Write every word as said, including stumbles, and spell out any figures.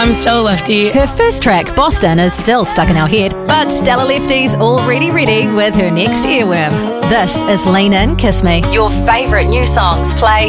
I'm Stella Lefty. Her first track, Boston, is still stuck in our head, but Stella Lefty's already ready with her next earworm. This is Lean In, Kiss Me. Your favourite new songs play